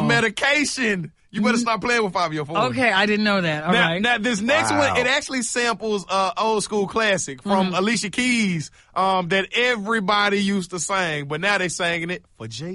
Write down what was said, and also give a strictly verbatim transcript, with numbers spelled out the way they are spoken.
medication. You better stop playing with five of your four. Okay, I didn't know that. All now, right. now, this next Wow. one, it actually samples uh, old school classic from Mm-hmm. Alicia Keys um, that everybody used to sing, but now they singing it for Jay